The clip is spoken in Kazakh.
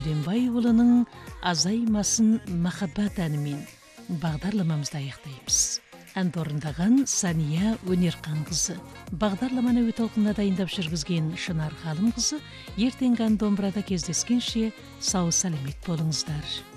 Рембайұлының азаймасын махаббат әнімен бағдарламамызды аяқтаймыз. Әнді орындаған Сания Өнерқанқызы. Бағдарламаны өте толқында дайындап жүргізген Шынар Ғалымқызы. Ертеңгі ән домбырада кездескенше сау сәлемет болыңыздар.